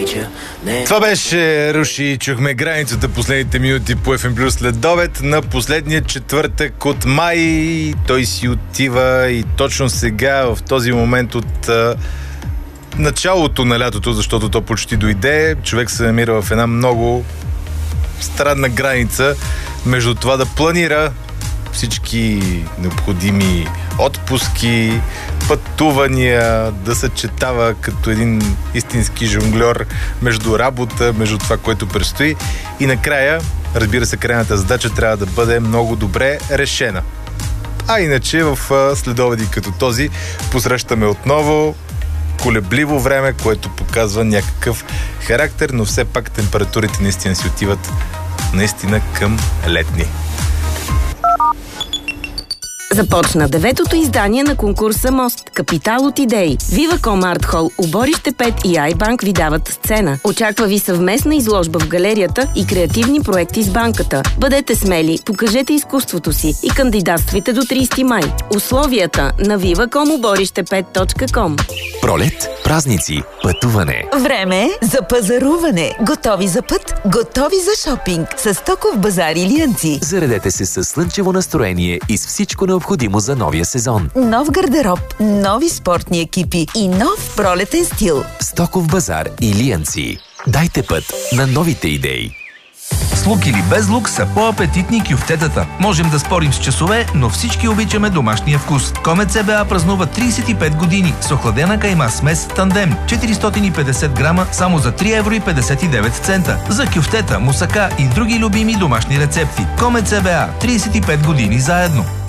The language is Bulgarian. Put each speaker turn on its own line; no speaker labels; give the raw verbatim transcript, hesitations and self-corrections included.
Това беше Руши. Чухме границата последните минути по Еф Ем Плюс след обед на последния четвъртък от май. Той си отива и точно сега, в този момент от а, началото на лятото, защото то почти дойде, човек се намира в една много странна граница между това да планира всички необходими отпуски, пътувания, да съчетава като един истински жонгльор между работа, между това, което предстои, и накрая, разбира се, крайната задача трябва да бъде много добре решена. А иначе в следобеди като този посрещаме отново колебливо време, което показва някакъв характер, но все пак температурите наистина си отиват наистина към летни.
Започна деветото издание на конкурса Мост. Капитал от идеи. Viva.com Art Hall, Оборище пет и iBank ви дават сцена. Очаква ви съвместна изложба в галерията и креативни проекти с банката. Бъдете смели, покажете изкуството си и кандидатствайте до тридесети май. Условията на viva точка com оборище пет точка com.
Пролет, празници, пътуване.
Време е за пазаруване. Готови за път, готови за шопинг. С Стоков базар Илиянци.
Заредете се със слънчево настроение и с всичко необходимо за новия сезон.
Нов гардероб, нови спортни екипи и нов пролетен стил.
Стоков базар Илиянци. Дайте път на новите идеи.
С лук или без лук са по-апетитни кюфтетата. Можем да спорим с часове, но всички обичаме домашния вкус. Комет Це Бе А празнува тридесет и пет години с охладена кайма смес Тандем. четиристотин и петдесет грама само за три евро и петдесет и девет цента. За кюфтета, мусака и други любими домашни рецепти. Комет Це Бе А. тридесет и пет години заедно.